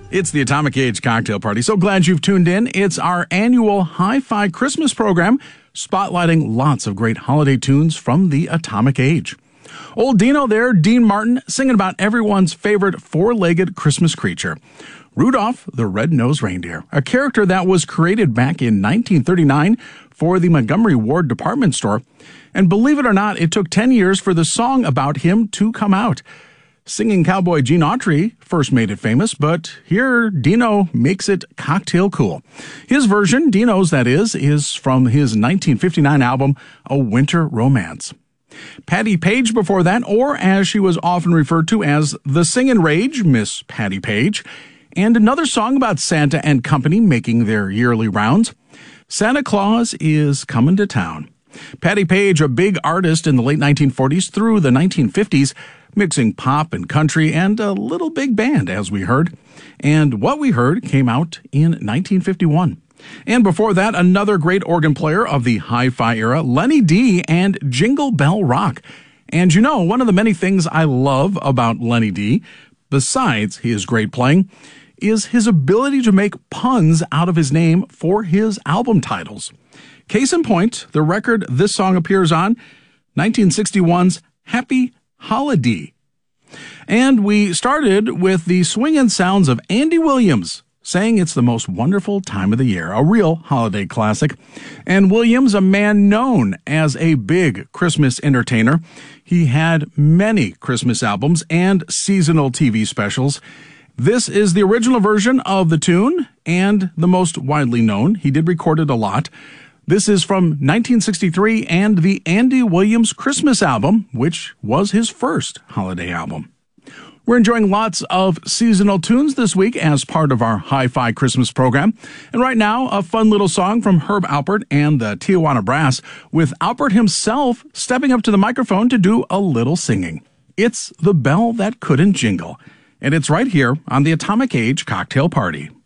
It's the Atomic Age Cocktail Party. So glad you've tuned in. It's our annual Hi-Fi Christmas program, spotlighting lots of great holiday tunes from the Atomic Age. Old Dino there, Dean Martin, singing about everyone's favorite four-legged Christmas creature, Rudolph the Red-Nosed Reindeer, a character that was created back in 1939 for the Montgomery Ward department store. And believe it or not, it took 10 years for the song about him to come out. Singing cowboy Gene Autry first made it famous, but here Dino makes it cocktail cool. His version, Dino's that is from his 1959 album, A Winter Romance. Patti Page before that, or as she was often referred to as the Singin' Rage, Miss Patti Page, and another song about Santa and company making their yearly rounds. Santa Claus is Coming to Town. Patti Page, a big artist in the late 1940s through the 1950s, mixing pop and country and a little big band, as we heard. And What We Heard came out in 1951. And before that, another great organ player of the hi-fi era, Lenny D and Jingle Bell Rock. And you know, one of the many things I love about Lenny D, besides his great playing, is his ability to make puns out of his name for his album titles. Case in point, the record this song appears on, 1961's Happy Holiday. And we started with the swinging sounds of Andy Williams saying it's the most wonderful time of the year, a real holiday classic. And Williams, a man known as a big Christmas entertainer. He had many Christmas albums and seasonal TV specials. This is the original version of the tune and the most widely known. He did record it a lot. This is from 1963 and the Andy Williams Christmas album, which was his first holiday album. We're enjoying lots of seasonal tunes this week as part of our Hi-Fi Christmas program. And right now, a fun little song from Herb Alpert and the Tijuana Brass, with Alpert himself stepping up to the microphone to do a little singing. It's The Bell That Couldn't Jingle. And it's right here on the Atomic Age Cocktail Party.